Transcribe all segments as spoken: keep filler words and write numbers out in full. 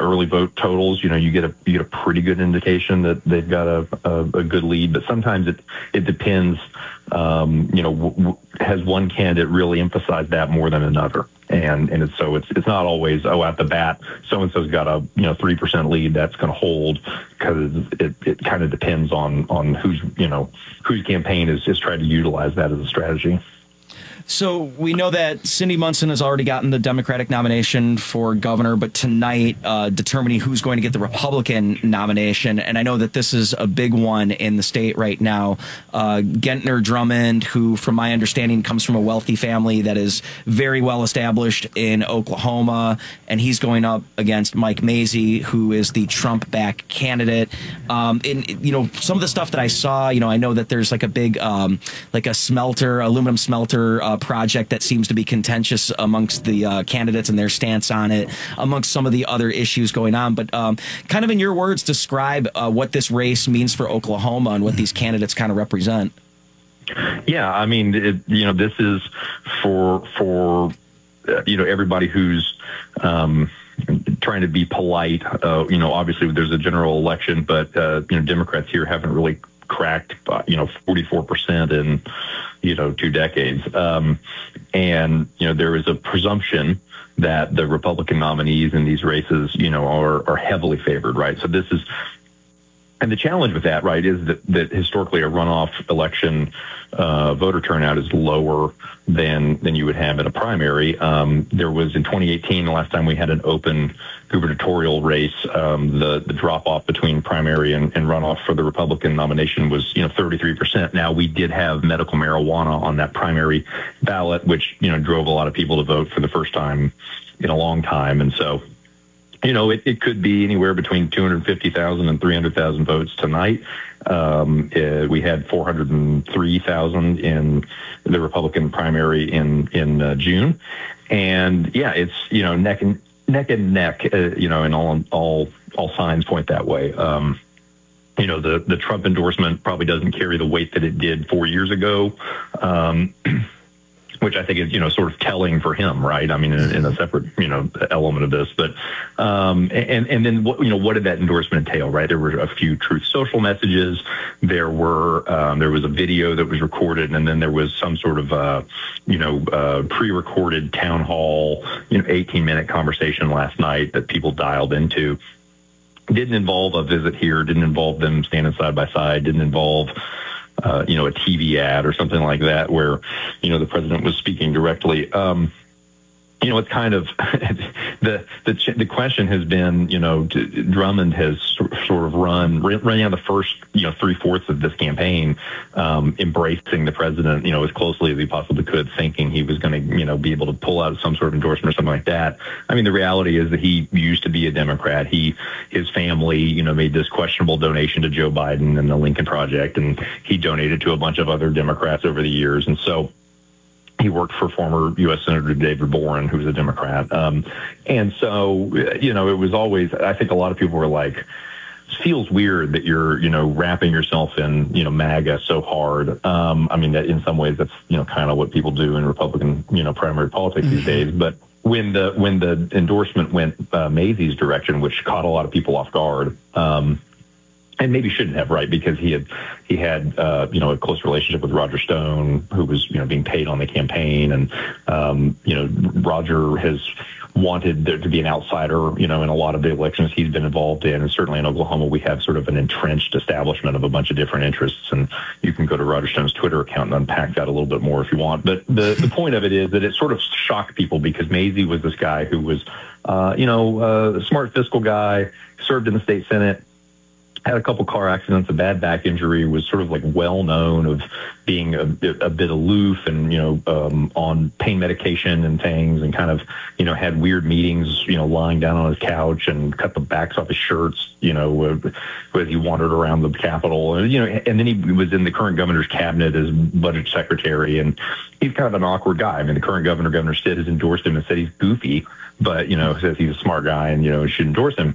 early vote totals, you know, you get a you get a pretty good indication that they've got a a, a good lead. But sometimes it it depends. Um, you know, w- w- has one candidate really emphasized that more than another? And and it's, so it's it's not always, oh, at the bat, so and so's got a you know three percent lead that's going to hold, because it, it kind of depends on on who's you know whose campaign is is trying to utilize that as a strategy. So we know that Cindy Munson has already gotten the Democratic nomination for governor, but tonight uh, determining who's going to get the Republican nomination. And I know that this is a big one in the state right now. Uh, Gentner Drummond, who from my understanding comes from a wealthy family that is very well established in Oklahoma, and he's going up against Mike Mazzei, who is the Trump-backed candidate. Um, and, you know, some of the stuff that I saw, you know, I know that there's like a big, um, like a smelter, aluminum smelter uh, project that seems to be contentious amongst the uh, candidates and their stance on it, amongst some of the other issues going on. But um, kind of in your words, describe uh, what this race means for Oklahoma and what these candidates kind of represent. Yeah, I mean, it, you know, this is for for uh, you know everybody who's um, trying to be polite. Uh, you know, obviously there's a general election, but uh, you know, Democrats here haven't really cracked, uh, you know, forty-four percent in, you know, two decades. Um, and, you know, there is a presumption that the Republican nominees in these races, you know, are, are heavily favored, right? So this is, and the challenge with that, right, is that, that historically a runoff election uh, voter turnout is lower than than you would have in a primary. Um, there was in twenty eighteen, the last time we had an open gubernatorial race, um, the the drop off between primary and, and runoff for the Republican nomination was you know thirty-three percent. Now we did have medical marijuana on that primary ballot, which you know drove a lot of people to vote for the first time in a long time, and so. You know, it, it could be anywhere between two hundred fifty thousand and three hundred thousand votes tonight. Um, uh, we had four hundred three thousand in the Republican primary in in uh, June, and yeah, it's you know neck and neck and neck. Uh, you know, and all all all signs point that way. Um, you know, the the Trump endorsement probably doesn't carry the weight that it did four years ago. Um, which I think is, you know, sort of telling for him, right? I mean, in, in a separate, you know, element of this. But, um, and, and then, what, you know, what did that endorsement entail, right? There were a few Truth Social messages. There were, um, there was a video that was recorded, and then there was some sort of, uh, you know, uh, pre-recorded town hall, you know, eighteen minute conversation last night that people dialed into. Didn't involve a visit here, didn't involve them standing side by side, didn't involve, Uh, you know, a T V ad or something like that where, you know, the president was speaking directly. Um, you know, it's kind of the the the question has been, you know, Drummond has sort of run running on the first, you know, three fourths of this campaign, um, embracing the president, you know, as closely as he possibly could, thinking he was going to, you know, be able to pull out some sort of endorsement or something like that. I mean, the reality is that he used to be a Democrat. He, his family, you know, made this questionable donation to Joe Biden and the Lincoln Project, and he donated to a bunch of other Democrats over the years, and so. He worked for former U S Senator David Boren, who was a Democrat. Um, and so, you know, it was always, I think a lot of people were like, it feels weird that you're, you know, wrapping yourself in, you know, MAGA so hard. Um, I mean, that in some ways that's, you know, kind of what people do in Republican, you know, primary politics mm-hmm. these days. But when the, when the endorsement went uh, Mazzei's direction, which caught a lot of people off guard, um, and maybe shouldn't have, right? Because he had he had uh, you know a close relationship with Roger Stone, who was you know being paid on the campaign, and um, you know Roger has wanted there to be an outsider, you know, in a lot of the elections he's been involved in, and certainly in Oklahoma we have sort of an entrenched establishment of a bunch of different interests, and you can go to Roger Stone's Twitter account and unpack that a little bit more if you want. But the the point of it is that it sort of shocked people because Mazzei was this guy who was, uh, you know, uh, a smart fiscal guy, served in the state Senate. Had a couple car accidents, a bad back injury, was sort of like well known of being a, a bit aloof and, you know, um, on pain medication and things, and kind of, you know, had weird meetings, you know, lying down on his couch and cut the backs off his shirts, you know, as he wandered around the Capitol. And, you know, and then he was in the current governor's cabinet as budget secretary. And he's kind of an awkward guy. I mean, the current governor, Governor Stitt, has endorsed him and said he's goofy, but, you know, says he's a smart guy and, you know, should endorse him.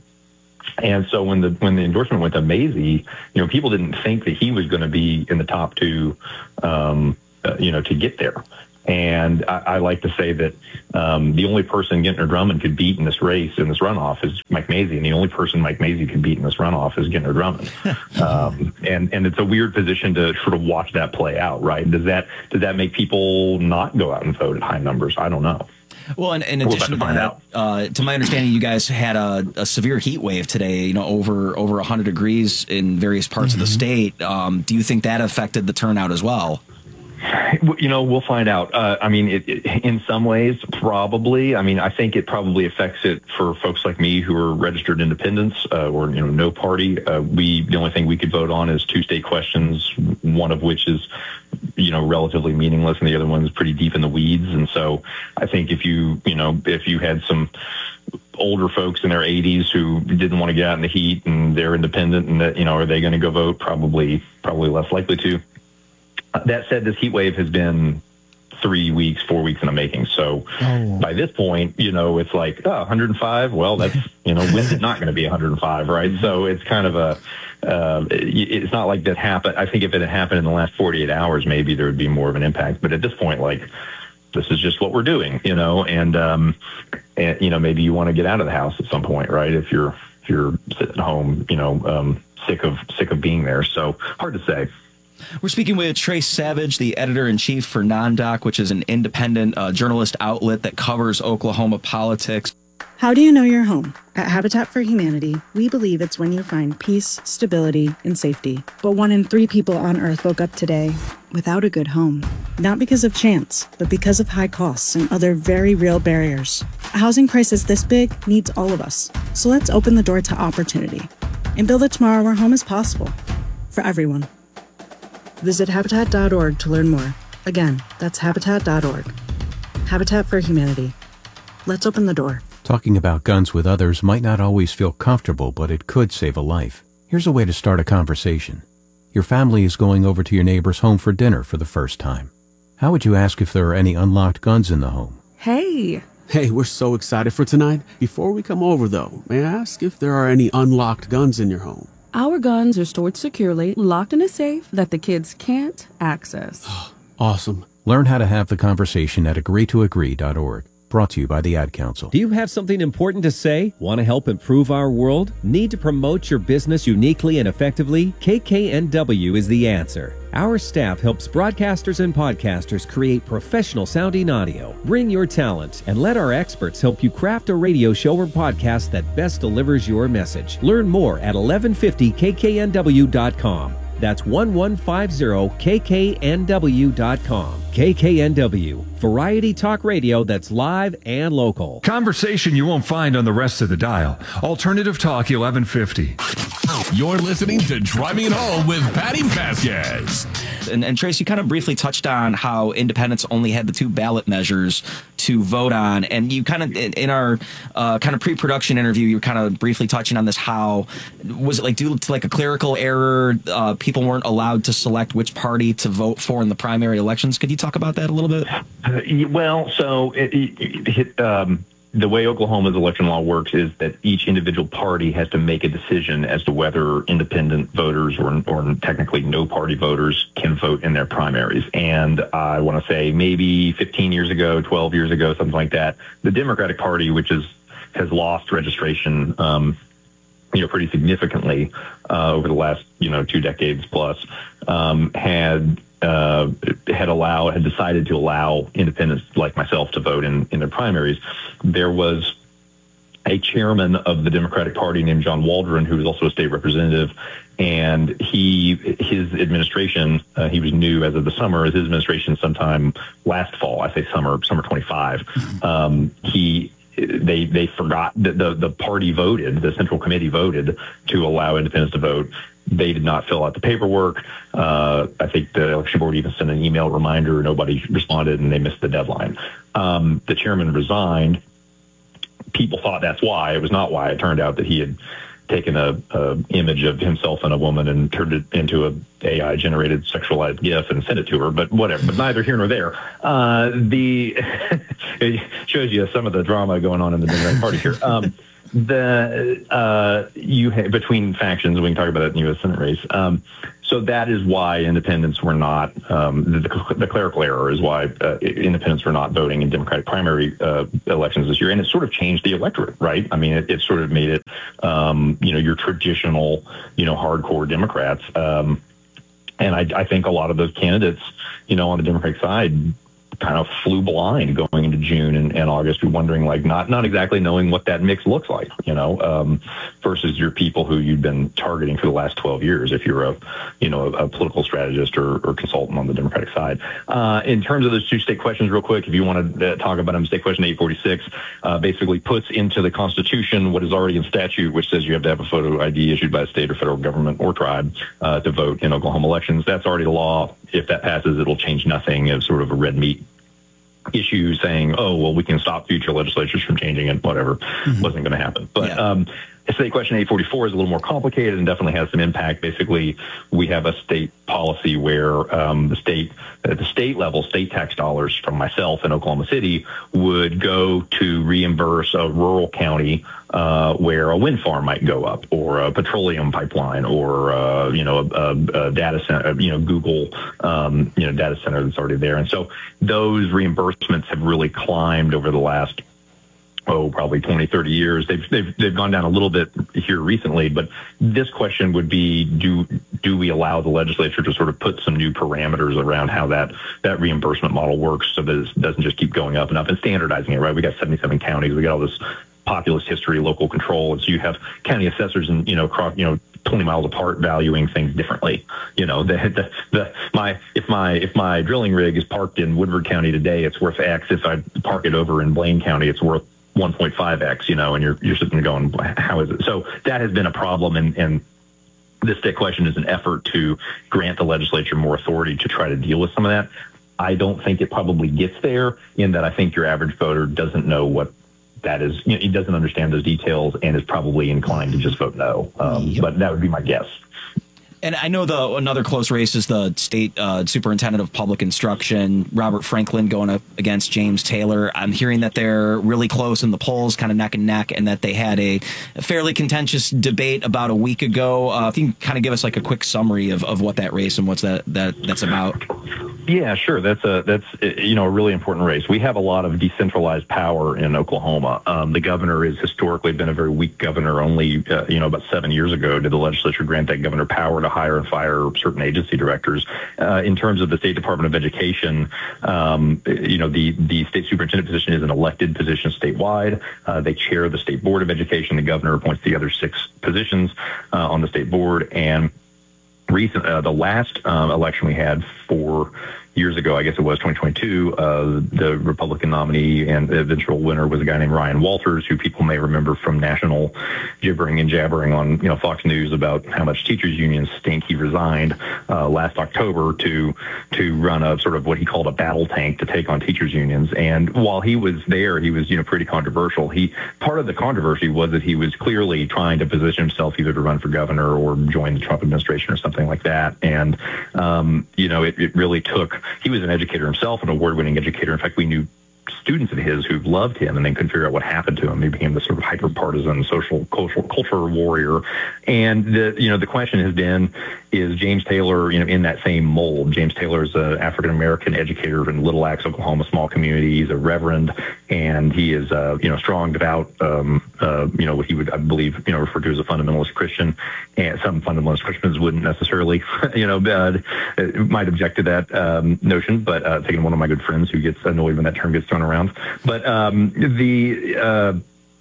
And so when the when the endorsement went to Mazzei, you know, people didn't think that he was going to be in the top two, um, uh, you know, to get there. And I, I like to say that um, the only person Gentner Drummond could beat in this race, in this runoff, is Mike Mazzei. And the only person Mike Mazzei could beat in this runoff is Gentner Drummond. um, and, and it's a weird position to sort of watch that play out, right? Does that, does that make people not go out and vote at high numbers? I don't know. Well, in, in addition we'll to that, uh, to my understanding, you guys had a, a severe heat wave today, you know, over over one hundred degrees in various parts mm-hmm. of the state. Um, do you think that affected the turnout as well? You know, we'll find out. Uh, I mean, it, it, in some ways, probably. I mean, I think it probably affects it for folks like me who are registered independents uh, or, you know, no party. Uh, we the only thing we could vote on is two state questions, one of which is, you know, relatively meaningless, and the other one is pretty deep in the weeds. And so I think if you, you know, if you had some older folks in their eighties who didn't want to get out in the heat and they're independent and that, you know, are they going to go vote? Probably, probably less likely to. That said, this heat wave has been three weeks, four weeks in the making. So oh. by this point, you know, it's like, oh, one hundred five. Well, that's, you know, when's it not going to be one hundred five, right? So it's kind of a, uh, it's not like that happened. I think if it had happened in the last forty-eight hours, maybe there would be more of an impact. But at this point, like, this is just what we're doing, you know, and, um, and you know, maybe you want to get out of the house at some point, right? If you're, if you're sitting at home, you know, um, sick of, sick of being there. So hard to say. We're speaking with Trace Savage, the editor-in-chief for NonDoc, which is an independent uh, journalist outlet that covers Oklahoma politics. How do you know you're home? At Habitat for Humanity, we believe it's when you find peace, stability, and safety. But one in three people on Earth woke up today without a good home. Not because of chance, but because of high costs and other very real barriers. A housing crisis this big needs all of us. So let's open the door to opportunity and build a tomorrow where home is possible for everyone. Visit Habitat dot org to learn more. Again, that's Habitat dot org. Habitat for Humanity. Let's open the door. Talking about guns with others might not always feel comfortable, but it could save a life. Here's a way to start a conversation. Your family is going over to your neighbor's home for dinner for the first time. How would you ask if there are any unlocked guns in the home? Hey. Hey, we're so excited for tonight. Before we come over, though, may I ask if there are any unlocked guns in your home? Our guns are stored securely, locked in a safe that the kids can't access. Awesome. Learn how to have the conversation at agree to agree dot org. Brought to you by the Ad Council. Do you have something important to say? Want to help improve our world? Need to promote your business uniquely and effectively? K K N W is the answer. Our staff helps broadcasters and podcasters create professional sounding audio. Bring your talent and let our experts help you craft a radio show or podcast that best delivers your message. Learn more at eleven fifty K K N W dot com. That's eleven fifty K K N W dot com. K K N W, variety talk radio that's live and local. Conversation you won't find on the rest of the dial. Alternative Talk eleven fifty. You're listening to Driving It Home with Patty Vasquez. And, and Trace, you kind of briefly touched on how independents only had the two ballot measures to vote on. And you kind of, in, in our uh, kind of pre-production interview, you were kind of briefly touching on this. How was it like due to like a clerical error? Uh, people weren't allowed to select which party to vote for in the primary elections. Could you talk about that a little bit? Uh, well, so it, it, it, um, the way Oklahoma's election law works is that each individual party has to make a decision as to whether independent voters or, or technically no party voters can vote in their primaries. And I want to say maybe fifteen years ago, twelve years ago, something like that, the Democratic Party, which is has lost registration, um, you know, pretty significantly uh, over the last, you know, two decades plus, um, had Uh, had allowed, had decided to allow independents like myself to vote in, in their primaries. There was a chairman of the Democratic Party named John Waldron, who was also a state representative, and he, his administration, uh, he was new as of the summer, his administration sometime last fall, I say summer, summer twenty-five, um, he, they, they forgot that the, the party voted, the Central Committee voted to allow independents to vote. They did not fill out the paperwork. Uh, I think the election board even sent an email reminder. Nobody responded, and they missed the deadline. Um, the chairman resigned. People thought that's why. It was not why. It turned out that he had taken a, a image of himself and a woman and turned it into a A I-generated sexualized GIF and sent it to her. But whatever. But neither here nor there. Uh, the it shows you some of the drama going on in the Democratic Party here. Um, the uh, you ha- between factions, we can talk about that in the U S Senate race. Um, So that is why independents were not, um, the, the clerical error is why uh, independents were not voting in Democratic primary uh, elections this year. And it sort of changed the electorate, right? I mean, it, it sort of made it, um, you know, your traditional, you know, hardcore Democrats. Um, and I, I think a lot of those candidates, you know, on the Democratic side, kind of flew blind going into June and, and August, wondering, like, not not exactly knowing what that mix looks like, you know, um, versus your people who you've been targeting for the last twelve years, if you're a, you know, a, a political strategist or, or consultant on the Democratic side. Uh, in terms of those two state questions, real quick, if you want to uh, talk about them, state question eight forty-six uh, basically puts into the Constitution what is already in statute, which says you have to have a photo I D issued by a state or federal government or tribe uh, to vote in Oklahoma elections. That's already the law. If that passes, it'll change nothing. It's sort of a red meat issue saying, oh, well, we can stop future legislatures from changing it, whatever. Mm-hmm. Wasn't going to happen. But yeah. um, state question eight forty-four is a little more complicated and definitely has some impact. Basically, we have a state policy where um, the state, at the state level, state tax dollars from myself in Oklahoma City would go to reimburse a rural county uh, where a wind farm might go up, or a petroleum pipeline, or uh, you know, a, a, a data center, you know, Google, um, you know, data center that's already there. And so those reimbursements have really climbed over the last oh, probably twenty, thirty years. They've, they've, they've gone down a little bit here recently, but this question would be, do, do we allow the legislature to sort of put some new parameters around how that, that reimbursement model works so that it doesn't just keep going up and up, and standardizing it, right? We got seventy-seven counties. We got all this populous history, local control. And so you have county assessors and, you know, across, you know, twenty miles apart valuing things differently. You know, the, the, the, my, if my, if my drilling rig is parked in Woodward County today, it's worth X. If I park it over in Blaine County, it's worth one point five X, you know, and you're, you're sitting there going, how is it? So that has been a problem. And, and this state question is an effort to grant the legislature more authority to try to deal with some of that. I don't think it probably gets there, in that I think your average voter doesn't know what that is. You know, he doesn't understand those details and is probably inclined to just vote no. Um, yep. But that would be my guess. And I know the another close race is the state uh, superintendent of public instruction, Robert Franklin, going up against James Taylor. I'm hearing that they're really close in the polls, kind of neck and neck, and that they had a, a fairly contentious debate about a week ago. Uh, if you can kind of give us like a quick summary of, of what that race and what's that, that that's about. Yeah, sure. That's a that's you know a really important race. We have a lot of decentralized power in Oklahoma. Um, the governor has historically been a very weak governor. Only uh, you know about seven years ago did the legislature grant that governor power to hire and fire certain agency directors. Uh, in terms of the State Department of Education, um, you know the the state superintendent position is an elected position statewide. Uh, they chair the state board of education. The governor appoints the other six positions uh, on the state board. And recent, uh, the last um, election we had four years ago, I guess it was twenty twenty-two, uh, the Republican nominee and eventual winner was a guy named Ryan Walters, who people may remember from national gibbering and jabbering on, you know, Fox News about how much teachers unions stink. He resigned uh, last October to to run a sort of what he called a battle tank to take on teachers unions. And while he was there, he was, you know, pretty controversial. He part of the controversy was that he was clearly trying to position himself either to run for governor or join the Trump administration or something like that. And um, you know, it, it really took. He was an educator himself, an award-winning educator. In fact, we knew students of his who loved him and then couldn't figure out what happened to him. He became this sort of hyper-partisan social cultural culture warrior. And the you know the question has been, is James Taylor, you know, in that same mold? James Taylor is an African-American educator in Little Axe, Oklahoma, small community. He's a reverend, and he is a, you know, strong, devout, um, uh, you know, what he would, I believe, you know, refer to as a fundamentalist Christian. And some fundamentalist Christians wouldn't necessarily, you know, uh, might object to that um, notion, but uh, taking one of my good friends who gets annoyed when that term gets thrown around. But um, the... Uh,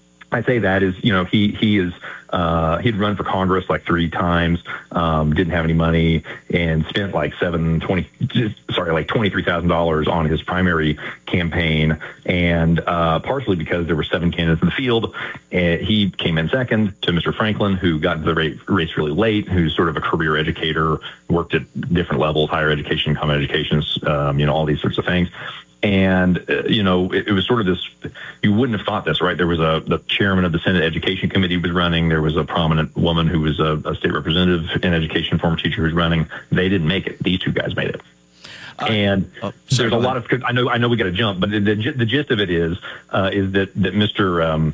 I say that is, you know, he he is uh, he'd run for Congress like three times, um, didn't have any money, and spent like seven twenty, sorry, like twenty three thousand dollars on his primary campaign, and uh, partially because there were seven candidates in the field, and he came in second to Mister Franklin, who got into the race really late, who's sort of a career educator, worked at different levels, higher education, common education, um, you know, all these sorts of things. And, uh, you know, it, it was sort of this, you wouldn't have thought this, right? There was a, the chairman of the Senate Education Committee was running. There was a prominent woman who was a, a state representative in education, former teacher who's running. They didn't make it. These two guys made it. Uh, and oh, sorry, there's a lot of, I know, I know we got to jump, but the, the, the gist of it is, uh, is that, that Mister Um,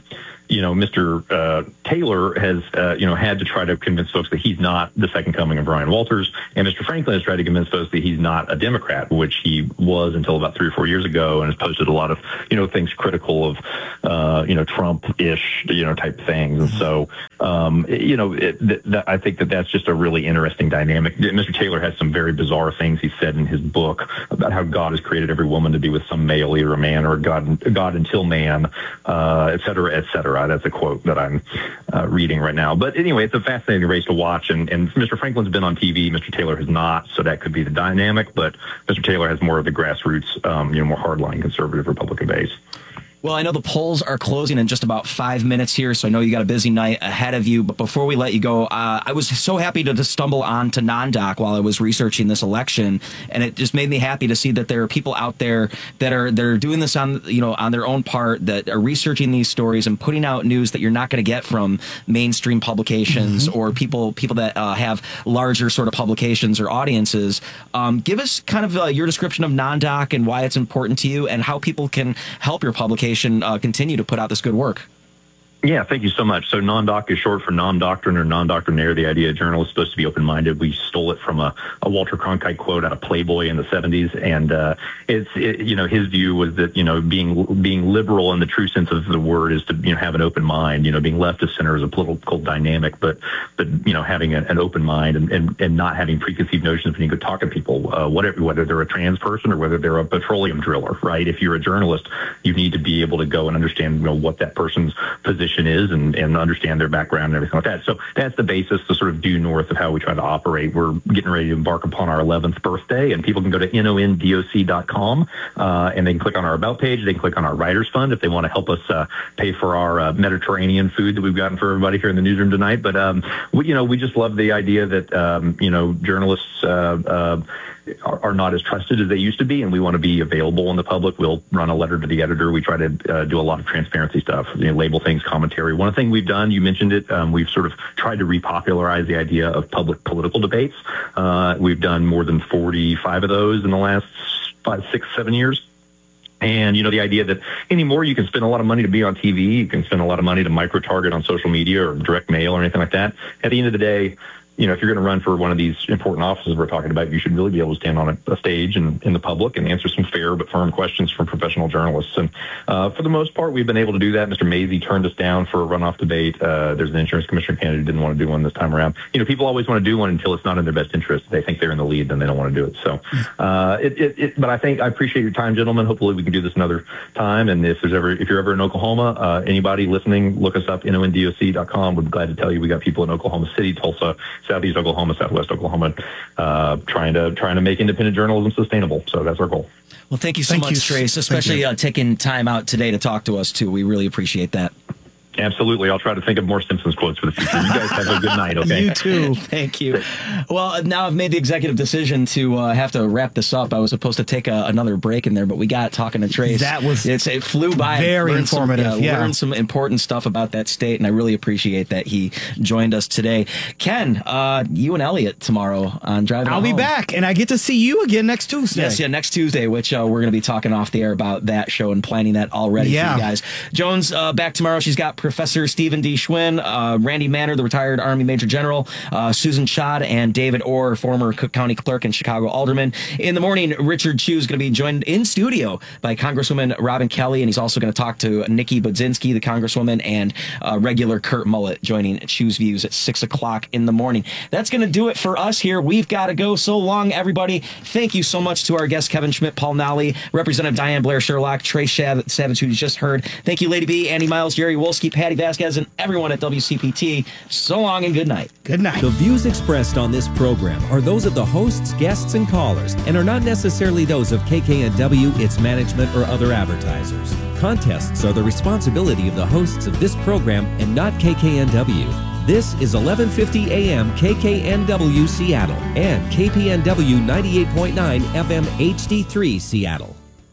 you know, Mister Uh, Taylor has, uh, you know, had to try to convince folks that he's not the second coming of Brian Walters, and Mister Franklin has tried to convince folks that he's not a Democrat, which he was until about three or four years ago, and has posted a lot of, you know, things critical of, uh, you know, Trump-ish, you know, type things. And so, um, you know, it, th- th- I think that that's just a really interesting dynamic. Mister Taylor has some very bizarre things he said in his book about how God has created every woman to be with some male, either a man or a God, God until man, uh, et cetera, et cetera. That's a quote that I'm uh, reading right now. But anyway, it's a fascinating race to watch. And, and Mister Franklin's been on T V. Mister Taylor has not. So that could be the dynamic. But Mister Taylor has more of the grassroots, um, you know, more hardline conservative Republican base. Well, I know the polls are closing in just about five minutes here, so I know you got a busy night ahead of you. But before we let you go, uh, I was so happy to just stumble on to NonDoc while I was researching this election, and it just made me happy to see that there are people out there that are that are doing this on you know on their own part, that are researching these stories and putting out news that you're not going to get from mainstream publications mm-hmm. or people people that uh, have larger sort of publications or audiences. Um, give us kind of uh, your description of NonDoc and why it's important to you, and how people can help your publication Uh, continue to put out this good work. Yeah, thank you so much. So non-doc is short for non-doctrine or non-doctrinaire. The idea a journalist is supposed to be open-minded. We stole it from a, a Walter Cronkite quote out of Playboy in the seventies. And uh, it's, it, you know, his view was that, you know, being being liberal in the true sense of the word is to, you know, have an open mind. You know, being left of center is a political dynamic, but, but you know, having a, an open mind and, and, and not having preconceived notions when you go talk to people, uh, whatever, whether they're a trans person or whether they're a petroleum driller, right? If you're a journalist, you need to be able to go and understand, you know, what that person's position is and, and understand their background and everything like that. So that's the basis, the sort of due north of how we try to operate. We're getting ready to embark upon our eleventh birthday, and people can go to nondoc dot com uh, and they can click on our About page. They can click on our Writers Fund if they want to help us uh, pay for our uh, Mediterranean food that we've gotten for everybody here in the newsroom tonight. But, um, we, you know, we just love the idea that, um, you know, journalists uh, uh, Are, are not as trusted as they used to be, and we want to be available in the public. We'll run a letter to the editor. We try to uh, do a lot of transparency stuff, you know, label things, commentary. One thing we've done, you mentioned it, um, we've sort of tried to repopularize the idea of public political debates. Uh, we've done more than forty-five of those in the last five, six, seven years. And, you know, the idea that anymore you can spend a lot of money to be on T V, you can spend a lot of money to micro-target on social media or direct mail or anything like that. At the end of the day, you know, if you're going to run for one of these important offices we're talking about, you should really be able to stand on a, a stage and in the public and answer some fair but firm questions from professional journalists. And uh, for the most part, we've been able to do that. Mister Mazie turned us down for a runoff debate. Uh, there's an insurance commissioner candidate who didn't want to do one this time around. You know, people always want to do one until it's not in their best interest. If they think they're in the lead, then they don't want to do it. So, uh, it, it, it, but I think I appreciate your time, gentlemen. Hopefully we can do this another time. And if there's ever, if you're ever in Oklahoma, uh, anybody listening, look us up, nondoc dot com. We're glad to tell you we got people in Oklahoma City, Tulsa, Southeast Oklahoma, Southwest Oklahoma, uh, trying to trying to make independent journalism sustainable. So that's our goal. Well, thank you so thank much, you. Trace, especially uh, taking time out today to talk to us, too. We really appreciate that. Absolutely. I'll try to think of more Simpsons quotes for the future. You guys have a good night, okay? You too. Thank you. Well, now I've made the executive decision to uh, have to wrap this up. I was supposed to take a, another break in there, but we got talking to Trace. That was it's, It flew by. Very learned informative. Some, yeah, yeah. Learned some important stuff about that state, and I really appreciate that he joined us today. Ken, uh, you and Elliot tomorrow on Driving I'll be Home. back, and I get to see you again next Tuesday. Yes, yeah, next Tuesday, which uh, we're going to be talking off the air about that show and planning that already yeah. for you guys. Jones uh, back tomorrow. She's got Professor Stephen D. Schwinn, uh, Randy Manner, the retired Army Major General, uh, Susan Schad, and David Orr, former Cook County Clerk and Chicago Alderman. In the morning, Richard Chu is going to be joined in studio by Congresswoman Robin Kelly, and he's also going to talk to Nikki Budzinski, the Congresswoman, and uh, regular Kurt Mullett joining Chu's Views at six o'clock in the morning. That's going to do it for us here. We've got to go. So long, everybody. Thank you so much to our guests, Kevin Schmidt, Paul Nally, Representative Diane Blair Sherlock, Trace Savage, who you just heard. Thank you, Lady B, Andy Miles, Jerry Wolski, Patty Vasquez, and everyone at W C P T. So long and good night. Good night. The views expressed on this program are those of the hosts, guests, and callers, and are not necessarily those of K K N W, its management, or other advertisers. Contests are the responsibility of the hosts of this program and not K K N W. This is eleven fifty A M K K N W Seattle and K P N W ninety-eight point nine F M H D three Seattle.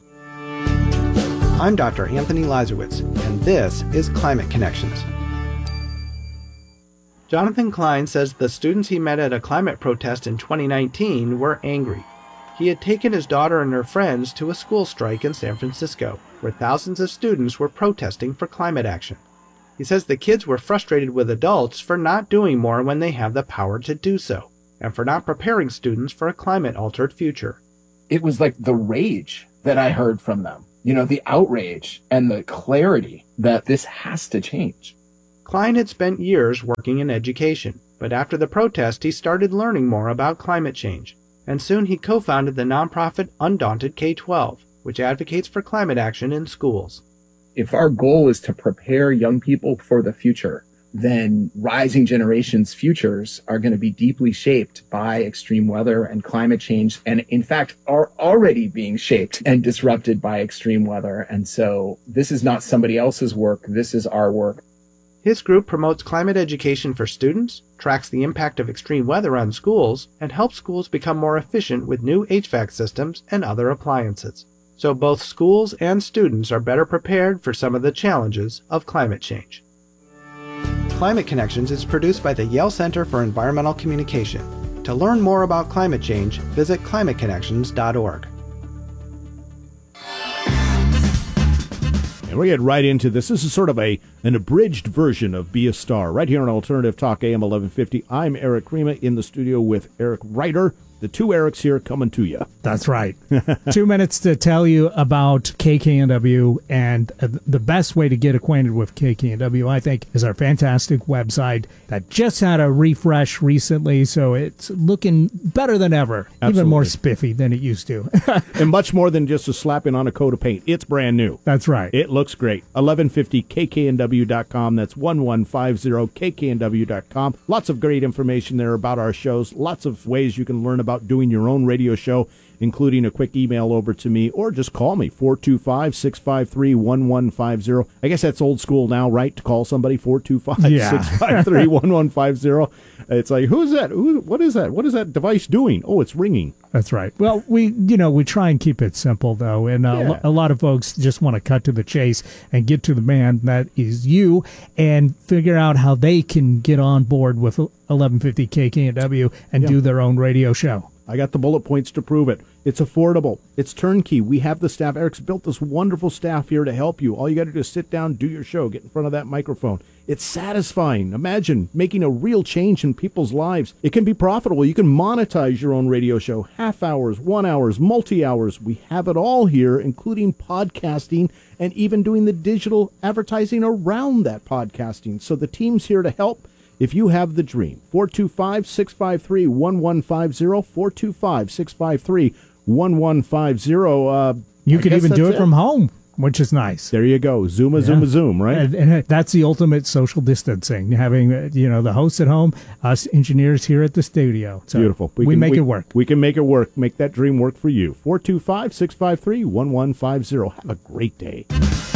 I'm Doctor Anthony Lazarowitz, and this is Climate Connections. Jonathan Klein says the students he met at a climate protest in twenty nineteen were angry. He had taken his daughter and her friends to a school strike in San Francisco, where thousands of students were protesting for climate action. He says the kids were frustrated with adults for not doing more when they have the power to do so, and for not preparing students for a climate-altered future. It was like the rage that I heard from them. You know, the outrage and the clarity that this has to change. Klein had spent years working in education, but after the protest he started learning more about climate change, and soon he co-founded the nonprofit Undaunted K twelve, which advocates for climate action in schools. If our goal is to prepare young people for the future, then rising generations' futures are going to be deeply shaped by extreme weather and climate change, and in fact are already being shaped and disrupted by extreme weather. And so this is not somebody else's work, this is our work. His group promotes climate education for students, tracks the impact of extreme weather on schools, and helps schools become more efficient with new H V A C systems and other appliances. So both schools and students are better prepared for some of the challenges of climate change. Climate Connections is produced by the Yale Center for Environmental Communication. To learn more about climate change, visit climate connections dot org. And we get right into this. This is sort of a an abridged version of Be a Star, right here on Alternative Talk A M eleven fifty. I'm Eric Crema in the studio with Eric Ryder. The two Erics here coming to you. That's right. Two minutes to tell you about K K N W, and uh, the best way to get acquainted with K K N W, I think, is our fantastic website that just had a refresh recently, so it's looking better than ever. Absolutely. Even more spiffy than it used to. And much more than just a slapping on a coat of paint. It's brand new. That's right. It looks great. eleven fifty K K N W dot com. That's eleven fifty K K N W dot com. Lots of great information there about our shows. Lots of ways you can learn about doing your own radio show, including a quick email over to me, or just call me, four two five, six five three, one one five zero. I guess that's old school now, right, to call somebody, four two five, six five three, one one five zero. It's like, who's that? Who, what is that? What is that device doing? Oh, it's ringing. That's right. Well, we, you know, we try and keep it simple, though, and uh, Yeah. a lot of folks just want to cut to the chase and get to the man that is you and figure out how they can get on board with eleven fifty K K N W and Yeah. do their own radio show. I got the bullet points to prove it. It's affordable. It's turnkey. We have the staff. Eric's built this wonderful staff here to help you. All you got to do is sit down, do your show, get in front of that microphone. It's satisfying. Imagine making a real change in people's lives. It can be profitable. You can monetize your own radio show. Half hours, one hours, multi-hours. We have it all here, including podcasting and even doing the digital advertising around that podcasting. So the team's here to help. If you have the dream, four two five, six five three, one one five zero, four two five, six five three, one one five zero. Uh, You I can guess even do that's it from home, which is nice. There you go. Zuma, Yeah. Zuma, Zoom, right? And, and that's the ultimate social distancing, having, uh, you know, the hosts at home, us engineers here at the studio. So Beautiful. We, can- make it work. We can make it work. Make that dream work for you. four two five, six five three, one one five zero. Have a great day.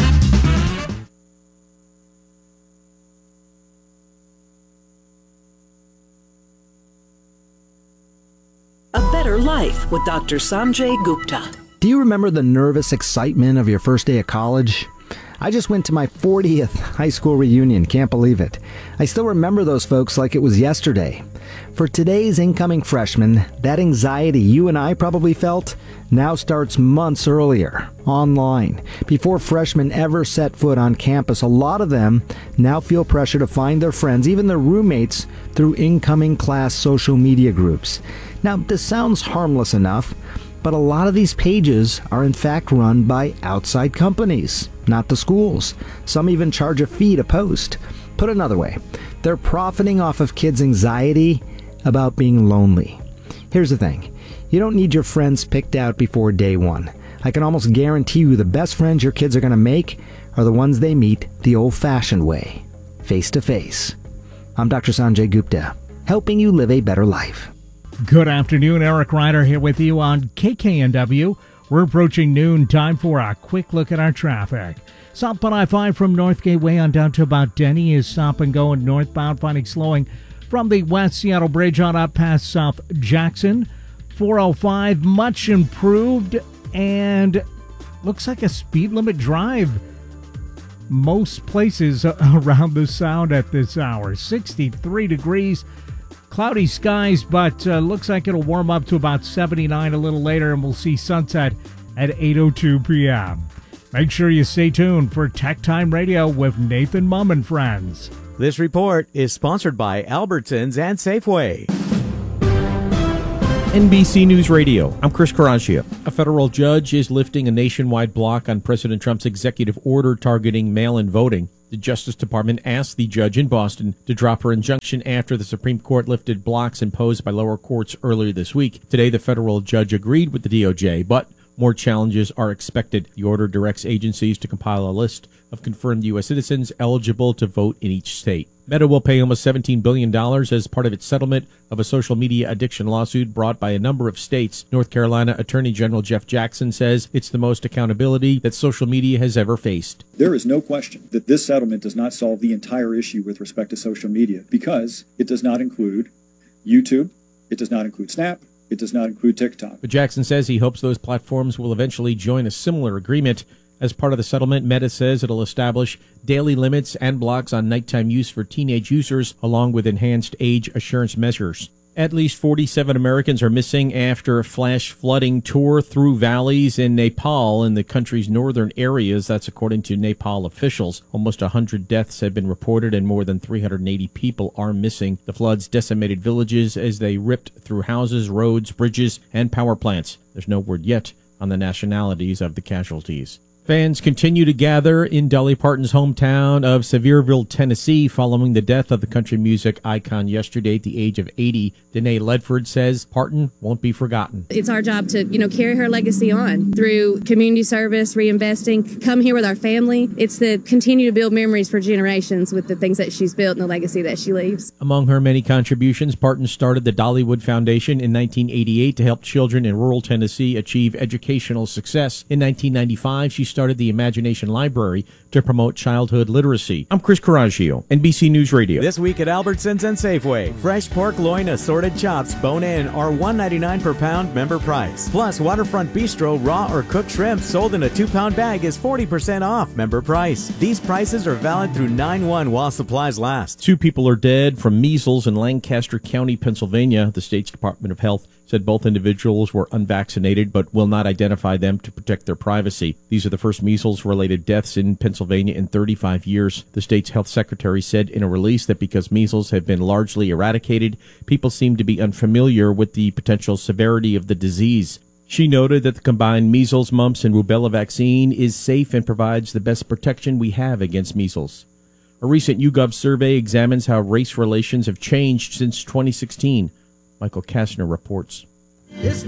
A Better Life with Doctor Sanjay Gupta. Do you remember the nervous excitement of your first day of college? I just went to my fortieth high school reunion. Can't believe it. I still remember those folks like it was yesterday. For today's incoming freshmen, that anxiety you and I probably felt now starts months earlier, online. Before freshmen ever set foot on campus, a lot of them now feel pressure to find their friends, even their roommates, through incoming class social media groups. Now, this sounds harmless enough, but a lot of these pages are in fact run by outside companies, not the schools. Some even charge a fee to post. Put another way, they're profiting off of kids' anxiety about being lonely. Here's the thing, you don't need your friends picked out before day one. I can almost guarantee you the best friends your kids are going to make are the ones they meet the old-fashioned way, face to face. I'm Doctor Sanjay Gupta, helping you live a better life. Good afternoon, Eric Ryder here with you on K K N W. We're approaching noon, time for a quick look at our traffic. South on I five from North Gateway on down to about Denny is stop and going northbound, finding slowing from the West Seattle Bridge on up past South Jackson. four oh five, much improved, and looks like a speed limit drive most places around the sound at this hour. sixty-three degrees. Cloudy skies, but uh, looks like it'll warm up to about seventy-nine a little later, and we'll see sunset at eight oh two p.m. Make sure you stay tuned for Tech Time Radio with Nathan Mum and Friends. This report is sponsored by Albertsons and Safeway. N B C News Radio, I'm Chris Caraccio. A federal judge is lifting a nationwide block on President Trump's executive order targeting mail-in voting. The Justice Department asked the judge in Boston to drop her injunction after the Supreme Court lifted blocks imposed by lower courts earlier this week. Today, the federal judge agreed with the D O J, but more challenges are expected. The order directs agencies to compile a list of confirmed U S citizens eligible to vote in each state. Meta will pay almost seventeen billion dollars as part of its settlement of a social media addiction lawsuit brought by a number of states. North Carolina Attorney General Jeff Jackson says it's the most accountability that social media has ever faced. There is no question that this settlement does not solve the entire issue with respect to social media because it does not include YouTube, it does not include Snap, it does not include TikTok. But Jackson says he hopes those platforms will eventually join a similar agreement. As part of the settlement, Meta says it'll establish daily limits and blocks on nighttime use for teenage users, along with enhanced age assurance measures. At least forty-seven Americans are missing after a flash flooding tore through valleys in Nepal in the country's northern areas. That's according to Nepal officials. Almost one hundred deaths have been reported and more than three hundred eighty people are missing. The floods decimated villages as they ripped through houses, roads, bridges, and power plants. There's no word yet on the nationalities of the casualties. Fans continue to gather in Dolly Parton's hometown of Sevierville, Tennessee, following the death of the country music icon yesterday at the age of eighty. Danae Ledford says Parton won't be forgotten. It's our job to, you know, carry her legacy on through community service, reinvesting, come here with our family. It's to continue to build memories for generations with the things that she's built and the legacy that she leaves. Among her many contributions, Parton started the Dollywood Foundation in nineteen eighty-eight to help children in rural Tennessee achieve educational success. In nineteen ninety-five, she started the Imagination Library to promote childhood literacy. I'm Chris Caraccio, N B C News Radio. This week at Albertsons and Safeway, fresh pork loin assorted chops bone-in are one ninety-nine per pound member price. Plus, Waterfront Bistro raw or cooked shrimp sold in a two-pound bag is forty percent off member price. These prices are valid through nine one while supplies last. Two people are dead from measles in Lancaster County, Pennsylvania. The state's Department of Health said both individuals were unvaccinated but will not identify them to protect their privacy. These are the first measles-related deaths in Pennsylvania in thirty-five years. The state's health secretary said in a release that because measles have been largely eradicated, people seem to be unfamiliar with the potential severity of the disease. She noted that the combined measles, mumps, and rubella vaccine is safe and provides the best protection we have against measles. A recent YouGov survey examines how race relations have changed since twenty sixteen. Michael Kastner reports. This